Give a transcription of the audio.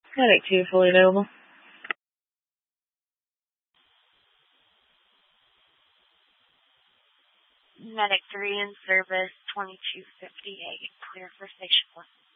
Medic 2 fully available. Medic 3 in service, 2258, clear for station 1.